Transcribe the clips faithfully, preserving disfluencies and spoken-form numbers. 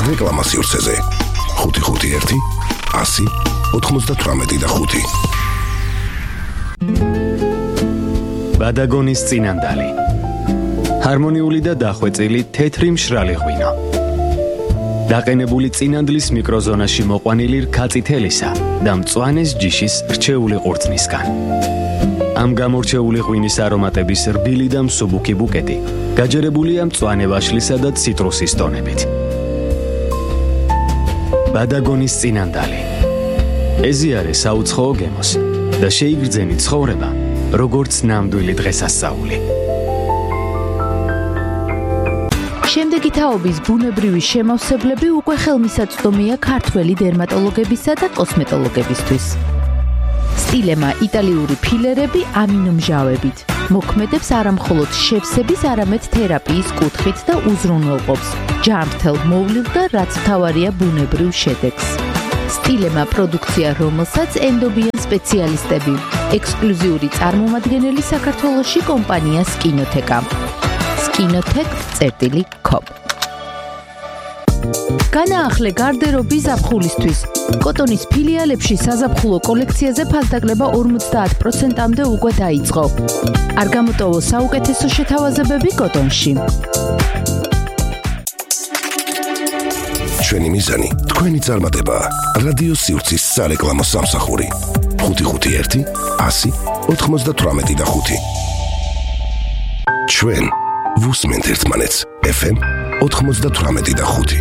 რეკლამა სივრცეზე. ხუთი ხუთი ერთი ასი ოთხმოცდათვრამეტი და ხუთი. ბადაგონის წინანდალი. ჰარმონიული და დახვეწილი თეთრი მშრალი ღვინო. დაყენებული წინანდლის მიკროზონაში მოყვანილი რქაწითელისა და მწვანეს ჯიშის რჩეული ყურძნისგან. ამ გამორჩეული ღვინის არომატების რბილი და მსუბუქი ბუკეტი გაჯერებულია მწვანე ვაშლისა და ციტრუსის ტონებით. ბადაგონის წინანდალი. ეზიარე საუცხოო გემოს და შეიგრძენი ცხოვრება, როგორც ნამდვილი დღესასწაული. შემდეგი თაობის ბუნებრივი შემავსებლები უკვე ხელმისაწვდომია ქართველი დერმატოლოგებისა და კოსმეტოლოგებისთვის. სტილემა იტალიური ფილერები ამინომჟავებით მოქმედებს არამხოლოდ შევსების, არამედ თერაპიის კუთხით და უზრუნველყოფს ჯანმრთელ მოვლილ და რაც მთავარია ბუნებრივ შედეგს. სტილემა პროდუქცია, რომელსაც ენდობიან სპეციალისტები, ექსკლუზიური წარმომადგენელი საქართველოში კომპანია სკინოთეკა. სკინოთეკ წერტილი კომ. განაახლე გარდერობი ზაფხულისთვის. კოტონის ფილიალებში საზაფხულო კოლექციაზე ფასდაკლება ორმოცდაათ პროცენტამდე უკვე დაიწყო. არ გამოტოვო საუკეთესო შეთავაზებები კოტონში. ჩვენი მიზანი თქვენი წარმატება. რადიო სივრცის სარეკლამო სამსახური. ხუთი ხუთი ერთი ასი ოთხმოცდათვრამეტი და ხუთი. ჩვენ ვუსმენთ ერთმანეთს. ეფ ემ ოთხმოცდათვრამეტი და ხუთი.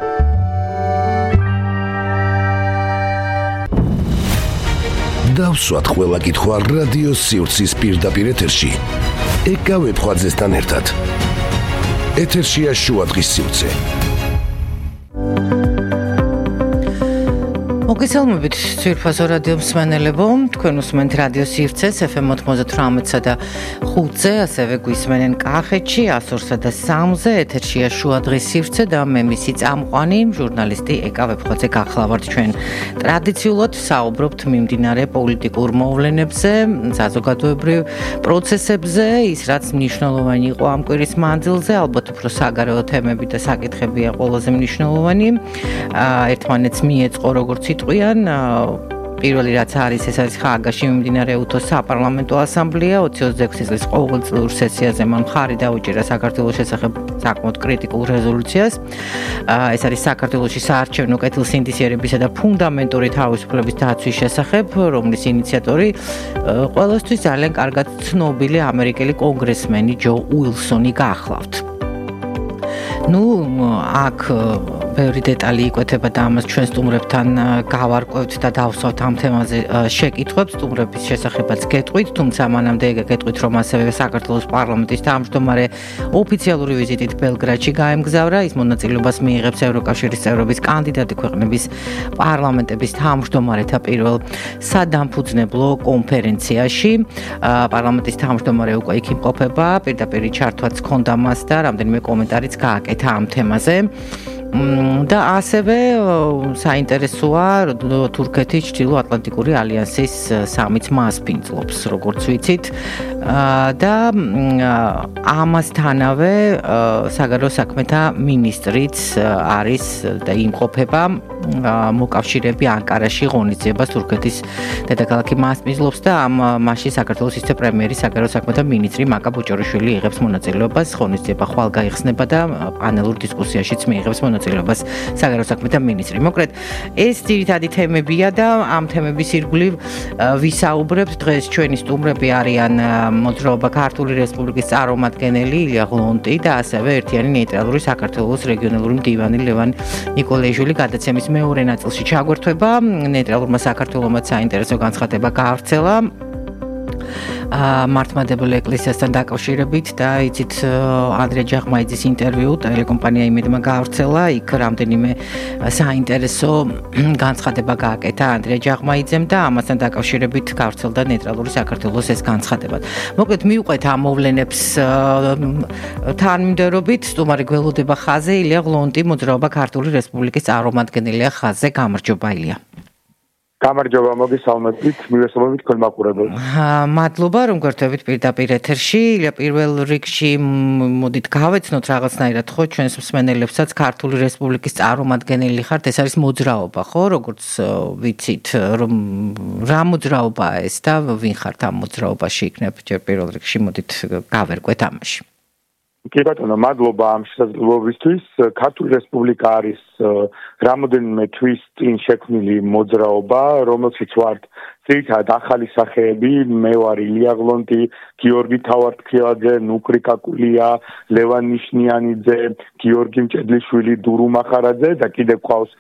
დავსვათ ყველა კითხვა რადიო სივრცის პირდაპირ ეთერში. ეკა ვებხვაძესთან ერთად. ეთერშია შუადღის სივრცე. მოგესალმებით ძვირფასო რადიო მსმენელებო, თქვენ უსმენთ რადიო სივრცეს ეფ ემ ოთხმოცდათვრამეტსა და ხუთზე, ასევე გვისმენენ კახეთში εκას ორსა და სამზე, ეთერშია შუადღის სივრცე და მე მისი წამყვანი, ჟურნალისტი ეკა ვებხვაძე გახლავართ. ჩვენ ტრადიციულად საუბრობთ მიმდინარე პოლიტიკურ მოვლენებზე, საზოგადოებრივ პროცესებზე, ის რაც მნიშვნელოვანი იყო ამ კვირის მანძილზე, ალბათ უფრო საგარეო თემები და საკითხებია ყველაზე მნიშვნელოვანი. ერთმანეთს მიეწყო როგორც იტყვიან, პირველი რაც არის, ეს არის ხააგაში მიმდინარე უთოს საპარლამენტო ასამბლეა, ოცი ოცდაექვსი წლის ყოველწლიურ სესიაზე მან მხარი დაუჭირა საქართველოს შესახებ საკმაოდ კრიტიკულ რეზოლუციას. ეს არის საქართველოში საარჩევნო კეთილსინდისიერებისა და ფუნდამენტური თავისუფლების დაცვის შესახებ, რომლის ინიციატორი ყველასთვის ძალიან კარგად ცნობილი ამერიკელი კონგრესმენი ჯო უილსონი გახლავთ. ნუ აქ ბევრი დეტალი იკვეთება და ამას ჩვენ სტუმრებთან გავარკვევთ და დავსვათ ამ თემაზე შეკითხვებს, სტუმრების შესახებაც გეტყვით, თუმცა მანამდე გეტყვით, რომ ასევე საქართველოს პარლამენტის თავმჯდომარე ოფიციალური ვიზიტით ბელგრადში გაემგზავრა, ის მონაწილეობას მიიღებს ევროკავშირის წევრობის კანდიდატი ქვეყნების პარლამენტების თავმჯდომარეთა პირველ სადამფუძნებლო კონფერენციაში. პარლამენტის თავმჯდომარე უკვე იქ იმყოფება, პირდაპირ ჩართვაც ჰქონდა მას და რამდენიმე კომენტარიც გააკეთა ამ თემაზე. და ასევე საინტერესოა თურქეთის ჩრდილო-ატლანტიკური ალიანსის სამიც მასპინძლობს, როგორც ვიცით, და ამასთანავე საგარეო საქმეთა მინისტრიც არის და იმყოფება, მოკავშირეები ანკარაში ღონისძიებას თურქეთის დედაქალაქი მასპინძლობს და ამ მასში საქართველოს ვიცე-პრემიერი საგარეო საქმეთა მინისტრი მაკა ბუჭორიშვილი იღებს მონაწილეობას, ღონისძიება ხვალ გაიხსნება და პანელურ დისკუსიაშიც მიიღებს მონაწილეობას საგარეო საქმეთა მინისტრი. მოკლედ, ეს ძირითადი თემებია და ამ თემების ირგვლივ ვისაუბრებთ. დღეს ჩვენი სტუმრები არიან მოძრაობა ქართული რესპუბლიკის წარმომადგენელი ილია ღლონტი და ასევე ერთიანი ნეიტრალური საქართველოს რეგიონალური მდივანი ლევან ნიკოლაიშვილი. გადაცემის მეორე ნაწილში ჩაგვერთვება ნეიტრალურმა საქართველოსმა საინტერესო განცხადება გაავრცელა მართლმადიდებელი ეკლესიასთან დაკავშირებით და იცით ანდრია ჯაღმაიძის ინტერვიუ ტელეკომპანია იმედმა გაავრცელა, იქ რამდენიმე საინტერესო განცხადება გააკეთა ანდრია ჯაღმაიძემ და ამასთან დაკავშირებით გაავრცელდა ნეიტრალური საქართველოს ეს განცხადება. მოკლედ მივყვეთ ამ მოვლენებს თანმიმდევრობით, სტუმარი გველოდება ხაზე, ილია ღლონტი, მოძრაობა ქართული რესპუბლიკის წარმომადგენელია ხაზზე. გამარჯობა ილია. გამარჯობა, მოგესალმებით, მივესალმებით თქვენ მაყურებელს. მადლობა, რომ გვერდებით პირდაპირ ეთერში. პირველ რიგში მოდით გავეცნოთ რაღაცნაირად ხო ჩვენს მსმენელებსაც ქართული რესპუბლიკის წარმომადგენელი ხართ, ეს არის მოძრაობა, ხო, როგორც ვიცით, რომ რა მოძრაობაა ეს და ვინ ხართ ამ მოძრაობაში იქნებ ჯერ პირველ რიგში მოდით გავერკვეთ ამაში. კი ბატონო, მადლობა ამ შესაძლებლობისთვის. ქართული რესპუბლიკა არის რამოდენიმე თვის წინ შექმნილი მოძრაობა, რომელშიც ვართ ძირითადად ახალი სახეები, მე ვარ ილია ღლონტი, გიორგი თავარტქილაძე, ნუკრი კაკულია, ლევან ნიშნიანიძე, გიორგი მჭედლიშვილი, დურუ მახარაძე და კიდევ ყავს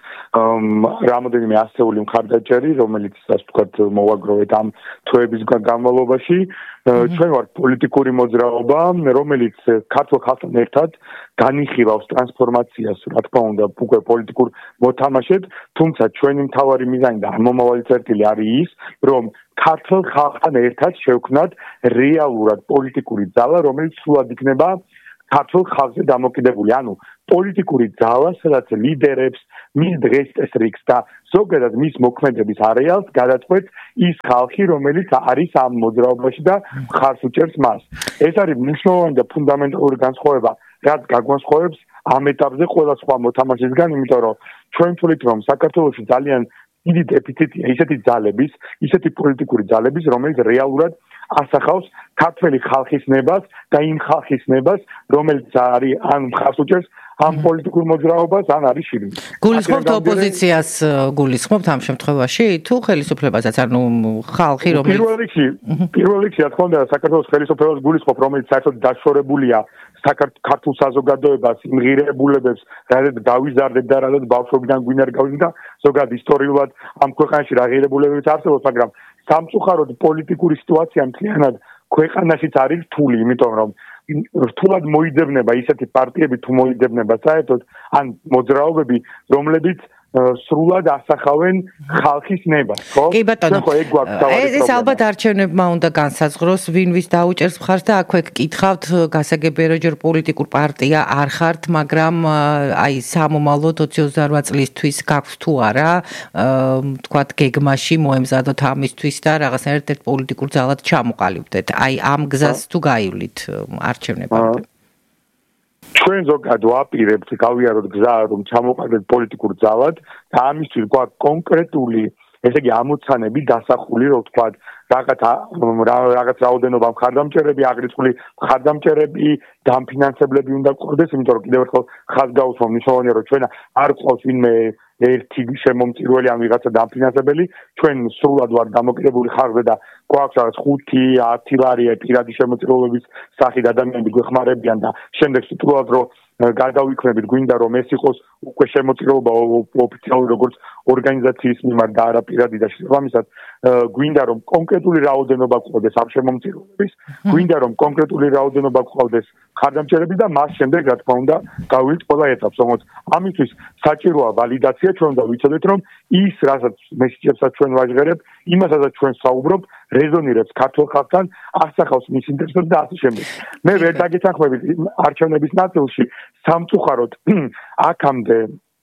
რამოდენიმე ასეული მხარდაჭერი, რომელიც ასე ვთქვათ მოვაგროვეთ ამ თვეების განმავლობაში. ჩვენ ვართ პოლიტიკური მოძრაობა, რომელიც ქართულ ხალხთან ერთად განიხილავს ტრანსფორმაციას, რა თქმა უნდა, უკვე პოლიტიკურ მოთამაშედ, თუმცა ჩვენი მთავარი მიზანი და მომავალი წერტილი არის ის, რომ ქართულ ხალხთან ერთად შევქმნათ რეალურად პოლიტიკური ძალა, რომელიც სრულად იქნება ქართულ ხალხზე დამოკიდებული, ანუ პოლიტიკური ძალა, სადაც ლიდერებს, მის დღეს წესრიგს და ზოგადად მის მოქმედების არეალს გადაწყვეტ ის ხალხი, რომელიც არის ამ მოძრაობაში და მხარს უჭერს მას. ეს არის მნიშვნელოვანი და ფუნდამენტალური განსხვავება, რაც გაგვანსხვავებს ამ ეტაპზე ყველა სხვა მოთამაშისგან, იმიტომ რომ ჩვენ ვთვლით, რომ საქართველოში ძალიან დიდი დეფიციტია ისეთი ძალების, ისეთი პოლიტიკური ძალების, რომელიც რეალურად ასახავს ქართველი ხალხის ნებას და იმ ხალხის ნებას, რომელიც არის ან მხარს უჭერს ამ პოლიტიკურ მოძრაობას, ან არის შიგნით. გულისხმობთ ოპოზიციას, გულისხმობთ ამ შემთხვევაში თუ ხელისუფლებასაც, ანუ ხალხი რომელიც პირველ რიგში, პირველ რიგში რა თქმა უნდა, საქართველოს ხელისუფლებას გულისხმობ, რომელიც საერთოდ დაშორებულია ქართულ საზოგადოებას, იმღირებულებებს, რადგან გავიზარდეთ და რადგან ბავშვობიდან გვინდა გავიზარდეთ და ზოგადად ისტორიულად ამ ქვეყანაში რა ღირებულებებიც არსებობს, მაგრამ სამწუხაროდ პოლიტიკური სიტუაცია მთლიანად ქვეყანაშიც არის რთული, იმიტომ რომ რთულად მოიძებნება ისეთი პარტიები თუ მოიძებნება საერთოდ ან მოძრაობები, რომლებიც სრულად ასახავენ ხალხის ნებას, ხო? კი ბატონო. ეს ალბათ არჩევნებმა უნდა განსაზღვროს, ვინ ვის დაუჭერს მხარს და აქვე გკითხავთ, გასაგებია რომ ჯერ პოლიტიკურ პარტია არ ხართ, მაგრამ აი სამომავლოდ ოცი ოცდაოთხ წლისთვის გაქვთ თუ არა, თქვათ გეგმაში მოემზადოთ ამისთვის და რაღაცნაირად ერთ პოლიტიკურ ძალად ჩამოყალიბდეთ. აი ამ გზას თუ გაივლით არჩევნებამდე. ჩვენ ზოგადად ვაპირებთ გავიაროთ გზა, რომ ჩამოყალიბდეთ პოლიტიკურ ძალად და ამისთვის გვაქვს კონკრეტული, ესე იგი ამოცანები დასახული, რომ ვთქვათ, რაღაც რაღაც რაოდენობა მხარდამჭერები, აგრეთვე მხარდამჭერები, დამფინანსებლები უნდა გქონდეს, იმიტომ რომ კიდევ ერთხელ ხაზს გაუსვამ მნიშვნელოვანია, რომ ჩვენ არ ყავს ვინმე ერთი შემომწირველი ან ვიღაცა დამფინანსებელი, ჩვენ სრულად ვართ დამოკიდებული ხარჯზე და გვაქვს რაღაც ხუთი, ათი ლარი პირადი შემოწირულობის სახით ადამიანები გვეხმარებიან და შემდეგ სიტუაციად რომ გადავიქმნებით, გვინდა რომ ეს იყოს უკვე შემოწირულობა ოფიციალური როგორც ორგანიზაციის მიმართ და არა პირადი და შესაბამისად გვინდა რომ კონკრეტული რაოდენობა გყავდეს ამ შემომწირულობის, გვინდა რომ კონკრეტული რაოდენობა გყავდეს მხარდამჭერები და მას შემდეგ რა თქმა უნდა გავივლით ყველა ეტაპს, რომელიც ამისთვის საჭიროა ვალიდაცია, ჩვენ უნდა ვიცოდეთ რომ ის რასაც მესიჯებსაც ჩვენ ვაჟღერებ, იმასაც ჩვენ საუბრობ, რეზონირებს ქართულ ხალხთან, ასახავს მის ინტერესებს და ასე შემდეგ. მე ვერ დაგეთანხმებით არჩევნების ნაწილში სამწუხაროდ აქამდე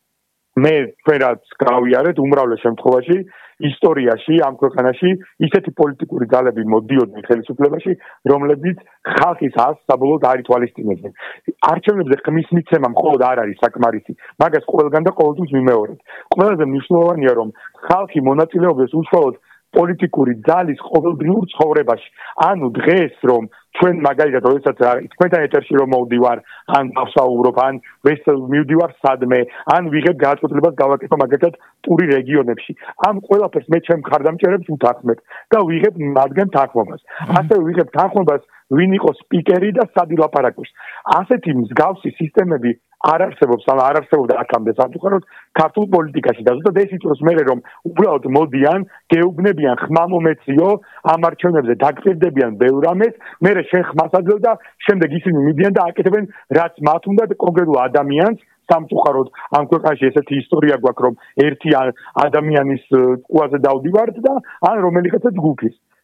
მე თქვენაც გავიარეთ უმრავლეს შემთხვევაში ისტორიაში ამ ქვეყანაში ისეთი პოლიტიკური ძალები მოდიოდნენ ხელისუფლებაში, რომლებიც ხალხის აზრს საბოლოოდ არ ითვალისწინებდნენ. არჩევნებზე ხმის მიცემა მხოლოდ არ არის საკმარისი, მაგას ყველგან და ყოველთვის ვიმეორებ. ყველაზე მნიშვნელოვანია რომ ხალხი მონაწილეობდეს უშუალოდ პოლიტიკური ძალის ყოველდღიურ ცხოვრებაში. ანუ დღეს რომ ჩვენ მაგალითად როდესაც თქვენთან ეთერში რომ მოვდივარ, ან ვსაუბრობ, ან მივდივარ სადმე, ან ვიღებ გადაწყვეტილებას გავაკეთო მაგალითად პური რეგიონებში. ამ ყველაფერს მე ჩემ მხარდამჭერებს უთანხმებ და ვიღებ მათგან თანხმობას. ასევე ვიღებ თანხმობას ვინ იყოს სპიკერი და სად ილაპარაკოს. ასეთი მსგავსი სისტემები არ არსებობს, ან არ არსებობდა აქამდე სამწუხაროდ ქართულ პოლიტიკაში და ზუსტად ეს იწვევს მე რომ უბრალოდ მოდიან, გეუბნებიან ხმამომეციო, ამ არჩევნებზე დაგჭირდებიან ბევრ რამეს, მე შენ ხმას აძლევ და შემდეგ ისინი მიდიან და აკეთებენ რაც მათ უნდა კონკრეტულ ადამიანს სამწუხაროდ ამ ქვეყანაში ესეთი ისტორია გვაქვს რომ ერთი ადამიანის ყუაზე დავდივართ და ან რომელიღაცა ჯგუფის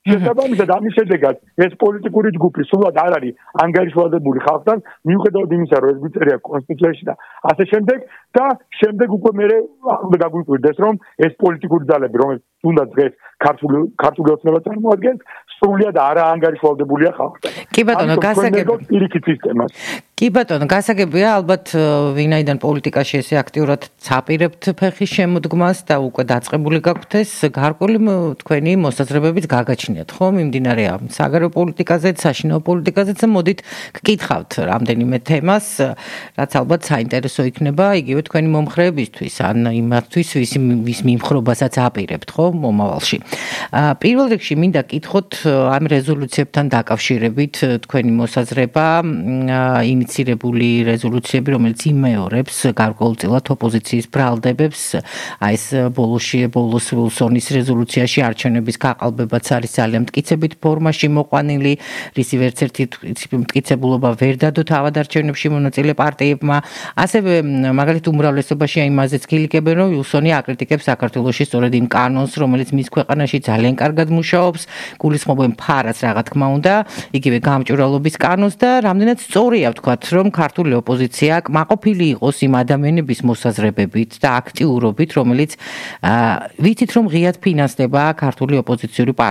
შესაბამისად ამის შედეგად ეს პოლიტიკური ჯგუფი სულად არ არის ანგარიშვალდებული ხალხთან, მიუხედავად იმისა, რომ ეს გვიწერია კონსტიტუციაში და ასე შემდეგ და შემდეგ უკვე მე გაგვიკვირდეს, რომ ეს პოლიტიკური ძალები, რომელიც თუნდაც დღეს ქართული ქართული ოცნება წარმოადგენს, სრულად არა ანგარიშვალდებულია ხალხთან. კი ბატონო, გასაგებია. პირიქით სისტემას. კი ბატონო, გასაგებია, ალბათ ვინაიდან პოლიტიკაში ესე აქტიურად წაპირებთ ფეხის შემოდგმას და უკვე დაწყებული გაქვთ ეს გარკვეული თქვენი მოსაზრებებით გაგაჩნიათ, ხო? მიმდინარე ამ საგარეო პოლიტიკაზეც, საშინაო პოლიტიკაზეც და მოდით გკითხავთ რამდენიმე თემას, რაც ალბათ საინტერესო იქნება იგივე თქვენი მომხრეებისთვის, ან იმათთვის, ვის ვის მიმხრობასაც აპირებთ, ხო, მომავალში. პირველ რიგში მინდა კითხოთ ამ რეზოლუციებთან დაკავშირებით თქვენი მოსაზრება, ინიცირებული რეზოლუციები, რომელიც იმეორებს გარკვეულწილად ოპოზიციის ბრალდებებს, აი ეს ბოლოში ბოლოს ვილსონის რეზოლუციაში არჩევნების გაყალბებაც არის ძალიან მტკიცებით ფორმაში მოყვანილი, რისი ვერცერთი მტკიცებულობა ვერ დადო თავად არჩევნებში მონაწილე პარტიებმა. ასევე მაგალითად უმრავლესობაში იმაზეც გილიკებენ, რომ ვილსონი აკრიტიკებს საქართველოში სწორედ იმ კანონს, რომელიც მის ქვეყანაში ძალიან კარგად მუშაობს, გულისხმობენ ფარას რა თქმა უნდა, იგივე გამჭვირვალობის კანონს და რამდენად სწორია ვთქვათ, რომ ქართული ოპოზიცია კმაყოფილი იყოს იმ ადამიანების მოსაზრებებით და აქტიურობით, რომელიც ვიცით რომ ღიად ფინანსდება ქართული ოპოზიციური